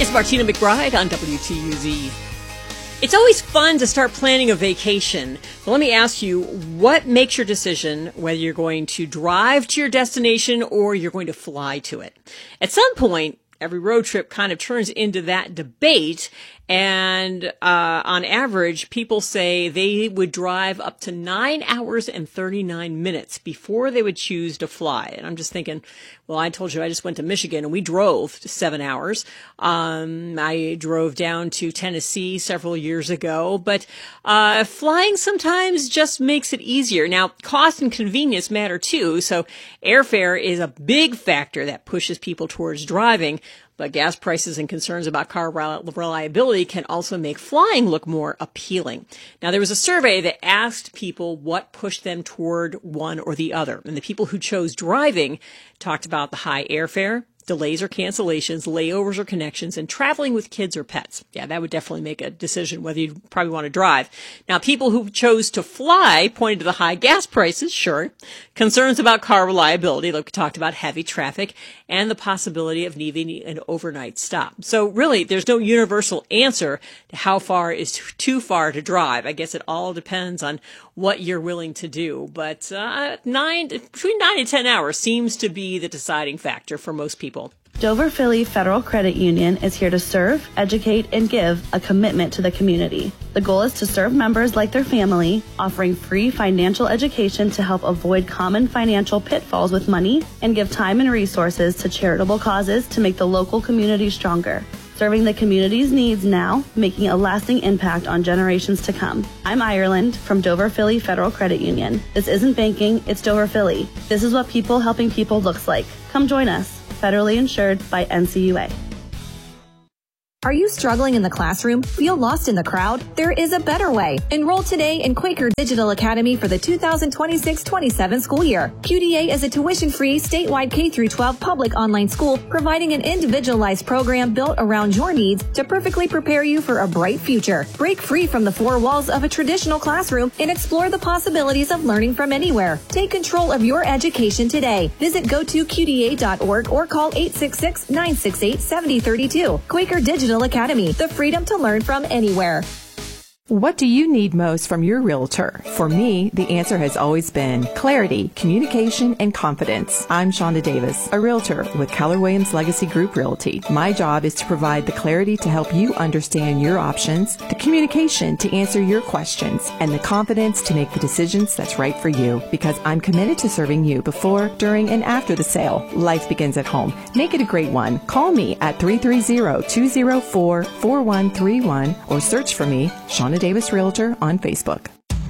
It's Martina McBride on WTUZ. It's always fun to start planning a vacation. But let me ask you, what makes your decision whether you're going to drive to your destination or you're going to fly to it? At some point, every road trip kind of turns into that debate. And on average, people say they would drive up to 9 hours and 39 minutes before they would choose to fly. And I'm just thinking, well, I told you I just went to Michigan and we drove 7 hours. I drove down to Tennessee several years ago. But flying sometimes just makes it easier. Now, cost and convenience matter too. So airfare is a big factor that pushes people towards driving. But gas prices and concerns about car reliability can also make flying look more appealing. Now, there was a survey that asked people what pushed them toward one or the other. And the people who chose driving talked about the high airfare, delays or cancellations, layovers or connections, and traveling with kids or pets. Yeah, that would definitely make a decision whether you probably want to drive. Now, people who chose to fly pointed to the high gas prices, sure, concerns about car reliability, like we talked about, heavy traffic, and the possibility of needing an overnight stop. So really, there's no universal answer to how far is too far to drive. I guess it all depends on what you're willing to do. But between 9 and 10 hours seems to be the deciding factor for most people. Dover Philly Federal Credit Union is here to serve, educate, and give a commitment to the community. The goal is to serve members like their family, offering free financial education to help avoid common financial pitfalls with money and give time and resources to charitable causes to make the local community stronger. Serving the community's needs now, making a lasting impact on generations to come. I'm Ireland from Dover Philly Federal Credit Union. This isn't banking, it's Dover Philly. This is what people helping people looks like. Come join us. Federally insured by NCUA. Are you struggling in the classroom? Feel lost in the crowd? There is a better way. Enroll today in Quaker Digital Academy for the 2026-27 school year. QDA is a tuition-free statewide K-12 public online school providing an individualized program built around your needs to perfectly prepare you for a bright future. Break free from the four walls of a traditional classroom and explore the possibilities of learning from anywhere. Take control of your education today. Visit gotoqda.org or call 866-968-7032. Quaker Digital Academy, the freedom to learn from anywhere. What do you need most from your realtor? For me, the answer has always been clarity, communication, and confidence. I'm Shonda Davis, a realtor with Keller Williams Legacy Group Realty. My job is to provide the clarity to help you understand your options, the communication to answer your questions, and the confidence to make the decisions that's right for you. Because I'm committed to serving you before, during, and after the sale. Life begins at home. Make it a great one. Call me at 330-204-4131 or search for me, Shonda Davis Realtor, on Facebook.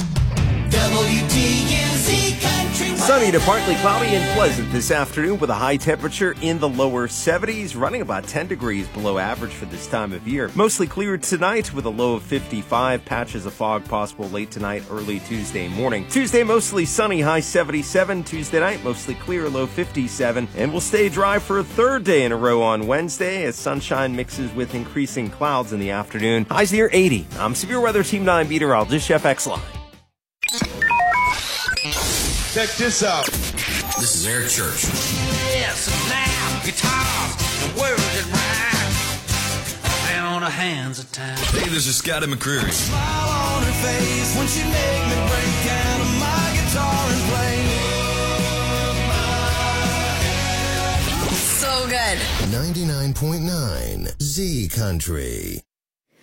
WTUZ Country. Sunny to partly cloudy and pleasant this afternoon with a high temperature in the lower 70s, running about 10 degrees below average for this time of year. Mostly clear tonight with a low of 55. Patches of fog possible late tonight, early Tuesday morning. Tuesday, mostly sunny, high 77. Tuesday night, mostly clear, low 57. And we'll stay dry for a third day in a row on Wednesday as sunshine mixes with increasing clouds in the afternoon. Highs near 80. I'm Severe Weather Team 9 meteorologist Chef X-Line. Check this out. This is Eric Church. Yes, now, guitars, and words that rhyme. Down the hands of time. Hey, this is Scotty McCreery. Smile on her face when she make me break out of my guitar and play. So good. 99.9 Z Country.